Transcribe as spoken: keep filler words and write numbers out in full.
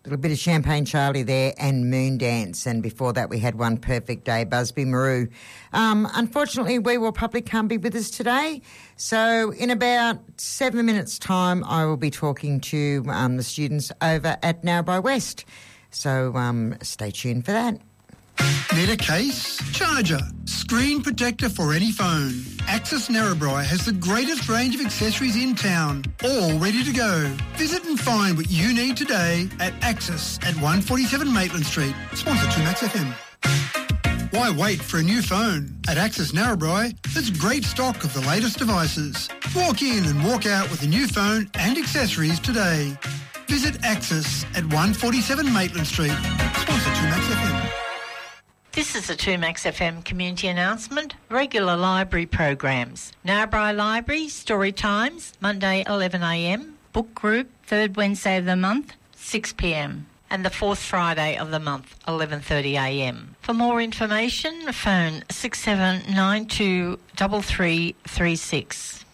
A little bit of Champagne Charlie there and Moon Dance. And before that, we had One Perfect Day, Busby Maru. Um, unfortunately, We Will probably can't be with us today. So in about seven minutes' time, I will be talking to um, the students over at Narrabri West. So um, stay tuned for that. Need a case, charger, screen protector for any phone? Access Narrabri has the greatest range of accessories in town, all ready to go. Visit and find what you need today at Access at one forty-seven Maitland Street. Sponsor two Max F M. Why wait for a new phone? At Access Narrabri, there's great stock of the latest devices. Walk in and walk out with a new phone and accessories today. Visit Access at one forty-seven Maitland Street. Sponsor two Max F M. This is a two Max F M community announcement. Regular library programs. Narrabri Library, story times, Monday eleven a m. Book group, third Wednesday of the month, six p m. And the fourth Friday of the month, eleven thirty a m. For more information, phone six seven nine two three three three six.